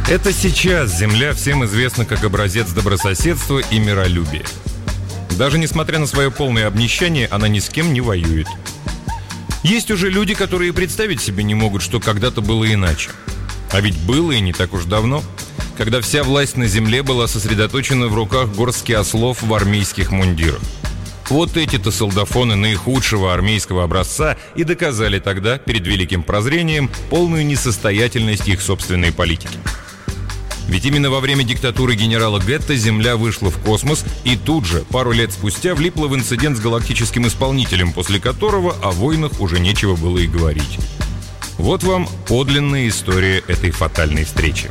Это сейчас земля всем известна как образец добрососедства и миролюбия. Даже несмотря на свое полное обнищание, она ни с кем не воюет. Есть уже люди, которые представить себе не могут, что когда-то было иначе. А ведь было и не так уж давно, когда вся власть на земле была сосредоточена в руках горстки ослов в армейских мундирах. Вот эти-то солдафоны наихудшего армейского образца и доказали тогда, перед великим прозрением, полную несостоятельность их собственной политики. Ведь именно во время диктатуры генерала Гетто Земля вышла в космос и тут же, пару лет спустя, влипла в инцидент с галактическим исполнителем, после которого о войнах уже нечего было и говорить. Вот вам подлинная история этой фатальной встречи.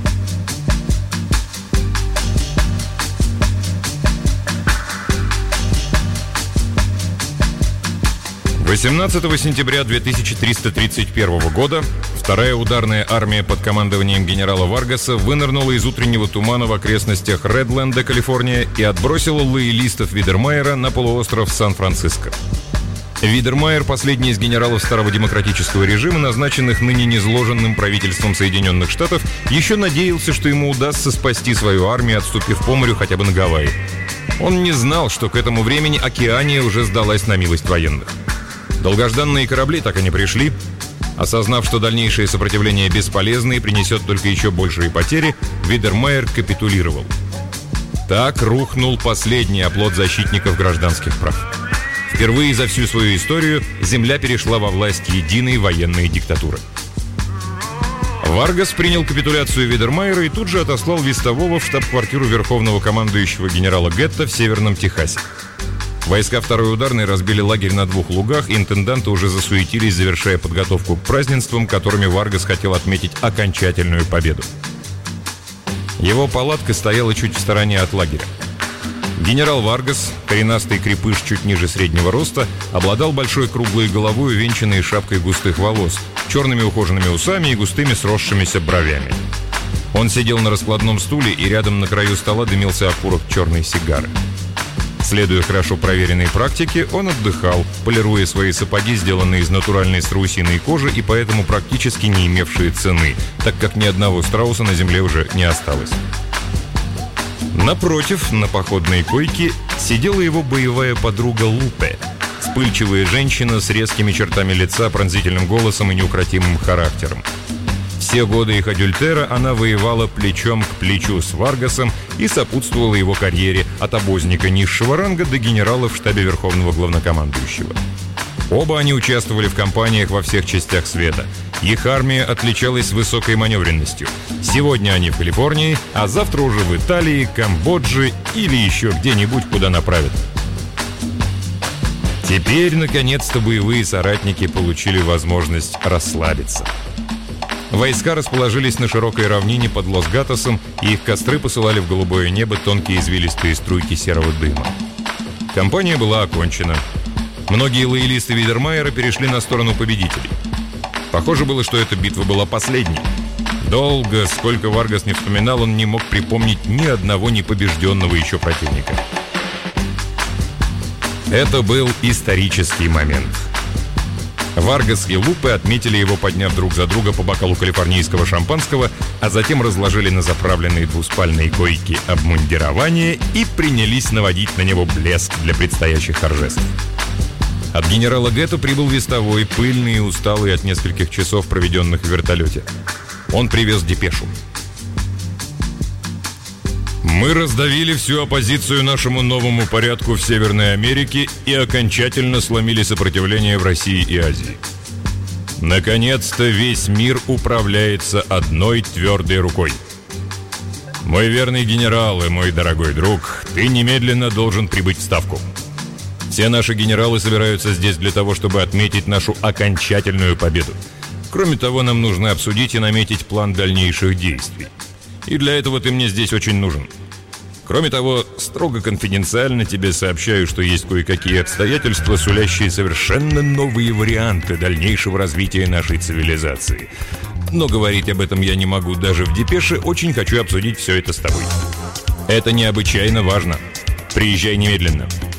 18 сентября 2331 года вторая ударная армия под командованием генерала Варгаса вынырнула из утреннего тумана в окрестностях Редленда, Калифорния, и отбросила лоялистов Видермайера на полуостров Сан-Франциско. Видермайер, последний из генералов старого демократического режима, назначенных ныне низложенным правительством Соединенных Штатов, еще надеялся, что ему удастся спасти свою армию, отступив по морю хотя бы на Гавайи. Он не знал, что к этому времени Океания уже сдалась на милость военных. Долгожданные корабли так и не пришли. Осознав, что дальнейшее сопротивление бесполезно и принесет только еще большие потери, Видермайер капитулировал. Так рухнул последний оплот защитников гражданских прав. Впервые за всю свою историю земля перешла во власть единой военной диктатуры. Варгас принял капитуляцию Видермайера и тут же отослал вестового в штаб-квартиру верховного командующего генерала Гетто в Северном Техасе. Войска второй ударной разбили лагерь на 2 лугах, и интенданты уже засуетились, завершая подготовку к празднествам, которыми Варгас хотел отметить окончательную победу. Его палатка стояла чуть в стороне от лагеря. Генерал Варгас, коренастый крепыш чуть ниже среднего роста, обладал большой круглой головой, увенчанной шапкой густых волос, черными ухоженными усами и густыми сросшимися бровями. Он сидел на раскладном стуле, и рядом на краю стола дымился окурок черной сигары. Следуя хорошо проверенной практике, он отдыхал, полируя свои сапоги, сделанные из натуральной страусиной кожи и поэтому практически не имевшие цены, так как ни одного страуса на земле уже не осталось. Напротив, на походной койке, сидела его боевая подруга Лупе, вспыльчивая женщина с резкими чертами лица, пронзительным голосом и неукротимым характером. Все годы их адюльтера она воевала плечом к плечу с Варгасом и сопутствовала его карьере от обозника низшего ранга до генерала в штабе Верховного Главнокомандующего. Оба они участвовали в кампаниях во всех частях света. Их армия отличалась высокой маневренностью. Сегодня они в Калифорнии, а завтра уже в Италии, Камбодже или еще где-нибудь, куда направят. Теперь, наконец-то, боевые соратники получили возможность расслабиться. Войска расположились на широкой равнине под Лос-Гатосом, и их костры посылали в голубое небо тонкие извилистые струйки серого дыма. Кампания была окончена. Многие лоялисты Видермайера перешли на сторону победителей. Похоже было, что эта битва была последней. Долго, сколько Варгас не вспоминал, он не мог припомнить ни одного непобежденного еще противника. Это был исторический момент. Варгас и Лупе отметили его, подняв друг за друга по бокалу калифорнийского шампанского, а затем разложили на заправленные двуспальные койки обмундирование и принялись наводить на него блеск для предстоящих торжеств. От генерала Гетто прибыл вестовой, пыльный и усталый от нескольких часов, проведенных в вертолете. Он привез депешу. «Мы раздавили всю оппозицию нашему новому порядку в Северной Америке и окончательно сломили сопротивление в России и Азии. Наконец-то весь мир управляется одной твердой рукой. Мой верный генерал и мой дорогой друг, ты немедленно должен прибыть в Ставку. Все наши генералы собираются здесь для того, чтобы отметить нашу окончательную победу. Кроме того, нам нужно обсудить и наметить план дальнейших действий. И для этого ты мне здесь очень нужен. Кроме того, строго конфиденциально тебе сообщаю, что есть кое-какие обстоятельства, сулящие совершенно новые варианты дальнейшего развития нашей цивилизации. Но говорить об этом я не могу даже в депеше, очень хочу обсудить все это с тобой. Это необычайно важно. Приезжай немедленно».